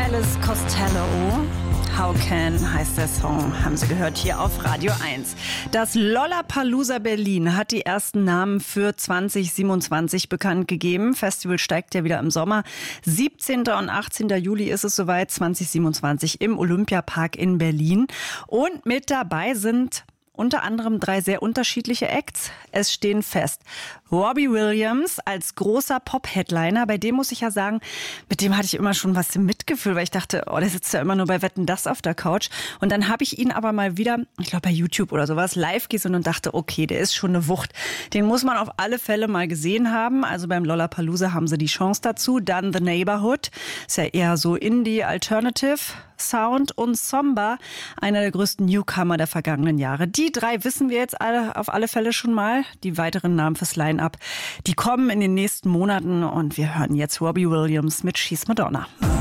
Elvis Costello. How Can heißt der Song, haben Sie gehört hier auf Radio 1. Das Lollapalooza Berlin hat die ersten Namen für 2027 bekannt gegeben. Festival steigt ja wieder im Sommer. 17. und 18. Juli ist es soweit, 2027 im Olympiapark in Berlin. Und mit dabei sind unter anderem 3 sehr unterschiedliche Acts. Es stehen fest Robbie Williams als großer Pop-Headliner. Bei dem muss ich ja sagen, mit dem hatte ich immer schon was im Mitgefühl, weil ich dachte, oh, der sitzt ja immer nur bei Wetten, das auf der Couch. Und dann habe ich ihn aber mal wieder, ich glaube bei YouTube oder sowas, live gesehen und dachte, okay, der ist schon eine Wucht. Den muss man auf alle Fälle mal gesehen haben. Also beim Lollapalooza haben sie die Chance dazu. Dann The Neighborhood, ist ja eher so Indie, Alternative Sound, und Somba, einer der größten Newcomer der vergangenen Jahre. Die 3 wissen wir jetzt auf alle Fälle schon mal. Die weiteren Namen fürs Line-Up, die kommen in den nächsten Monaten, und wir hören jetzt Robbie Williams mit She's Madonna.